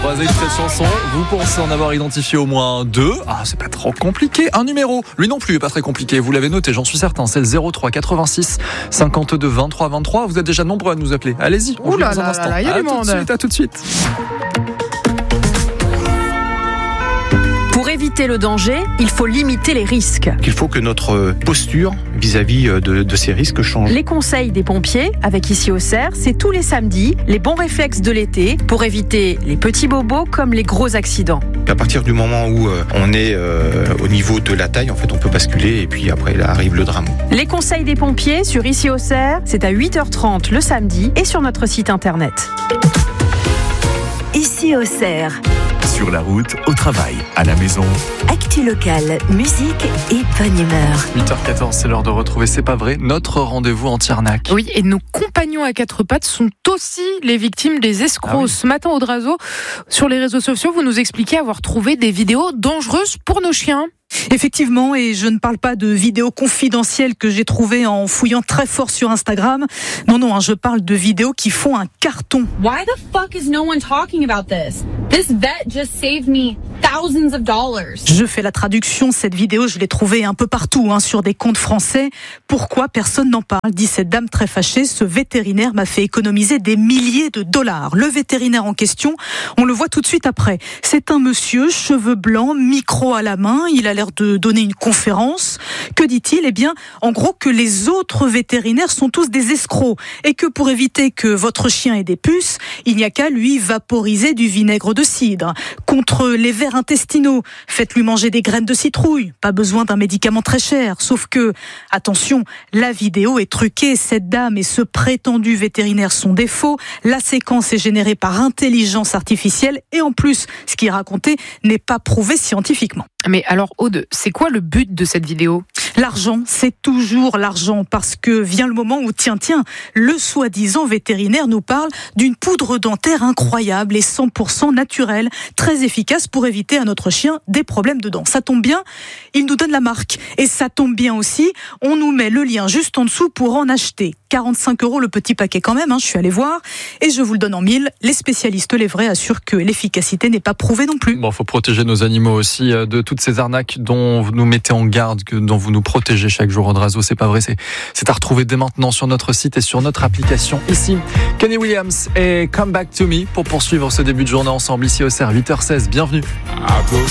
3 extraits de chansons. Vous pensez en avoir identifié au moins 2. Ah, c'est pas trop compliqué. Un numéro, lui non plus, est pas très compliqué. Vous l'avez noté, j'en suis certain. C'est le 03 86 52 23 23. Vous êtes déjà nombreux à nous appeler. Allez-y. Ouh là là là, il y a du monde. À tout de suite. Pour éviter le danger, il faut limiter les risques. Il faut que notre posture vis-à-vis de ces risques change. Les conseils des pompiers, avec Ici Auxerre, c'est tous les samedis, les bons réflexes de l'été pour éviter les petits bobos comme les gros accidents. À partir du moment où on est au niveau de la taille, en fait, on peut basculer et puis après, là arrive le drame. Les conseils des pompiers sur Ici Auxerre, c'est à 8h30 le samedi et sur notre site internet. Ici Auxerre. Sur la route, au travail, à la maison. Actu locale, musique et bonne humeur. 8h14, c'est l'heure de retrouver C'est pas vrai, notre rendez-vous anti-arnaque. Oui, et nos compagnons à quatre pattes sont aussi les victimes des escrocs. Ah oui. Ce matin, Audrazo, sur les réseaux sociaux, vous nous expliquez avoir trouvé des vidéos dangereuses pour nos chiens. Effectivement, et je ne parle pas de vidéos confidentielles que j'ai trouvées en fouillant très fort sur Instagram. Non, je parle de vidéos qui font un carton. Why the fuck is no one talking about this? This vet just saved me thousands of dollars. Je fais la traduction, cette vidéo, je l'ai trouvée un peu partout, sur des comptes français. Pourquoi personne n'en parle, dit cette dame très fâchée. Ce vétérinaire m'a fait économiser des milliers de dollars. Le vétérinaire en question, on le voit tout de suite après. C'est un monsieur, cheveux blancs, micro à la main, il a l'air de donner une conférence. Que dit-il ? Eh bien, en gros, que les autres vétérinaires sont tous des escrocs et que pour éviter que votre chien ait des puces, il n'y a qu'à lui vaporiser du vinaigre de cidre. Contre les vers intestinaux, faites-lui manger des graines de citrouille. Pas besoin d'un médicament très cher. Sauf que, attention, la vidéo est truquée. Cette dame et ce prétendu vétérinaire sont des faux. La séquence est générée par intelligence artificielle et en plus, ce qui est raconté n'est pas prouvé scientifiquement. Mais alors, Aude, c'est quoi le but de cette vidéo ? L'argent, c'est toujours l'argent, parce que vient le moment où, tiens, le soi-disant vétérinaire nous parle d'une poudre dentaire incroyable et 100% naturelle, très efficace pour éviter à notre chien des problèmes de dents. Ça tombe bien, il nous donne la marque. Et ça tombe bien aussi, on nous met le lien juste en dessous pour en acheter. 45 € le petit paquet quand même, je suis allée voir, et je vous le donne en 1000. Les spécialistes, les vrais, assurent que l'efficacité n'est pas prouvée non plus. Bon, faut protéger nos animaux aussi de toutes ces arnaques dont vous nous mettez en garde, dont vous nous protégez chaque jour. Audrazo, c'est pas vrai, c'est à retrouver dès maintenant sur notre site et sur notre application. Ici, Kenny Williams et Come Back to Me pour poursuivre ce début de journée ensemble ici au CER, 8h16. Bienvenue.